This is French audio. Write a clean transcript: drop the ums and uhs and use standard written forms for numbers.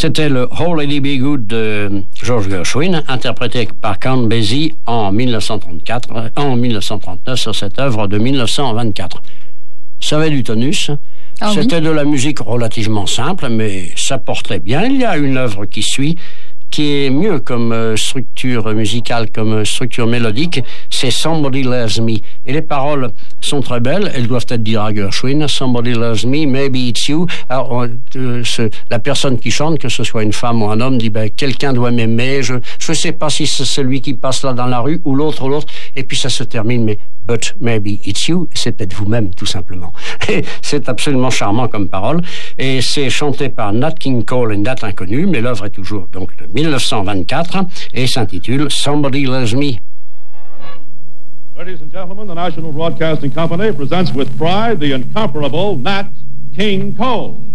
C'était le Oh Lady Be Good de George Gershwin, interprété par Count Basie en 1939 sur cette œuvre de 1924. Ça avait du tonus. C'était de la musique relativement simple, mais ça portait bien. Il y a une œuvre qui suit, qui est mieux comme structure musicale, comme structure mélodique, c'est Somebody Loves Me. Et les paroles sont très belles, elles doivent être dites à Gershwin, Somebody Loves Me, maybe it's you. Alors, la personne qui chante, que ce soit une femme ou un homme, dit, quelqu'un doit m'aimer, je sais pas si c'est celui qui passe là dans la rue, ou l'autre, et puis ça se termine, mais but maybe it's you, c'est peut-être vous-même, tout simplement. Et c'est absolument charmant comme parole, et c'est chanté par Nat King Cole, une date inconnue, mais l'œuvre est toujours donc de 1924, et s'intitule Somebody Loves Me. Ladies and gentlemen, the National Broadcasting Company presents with pride the incomparable Nat King Cole.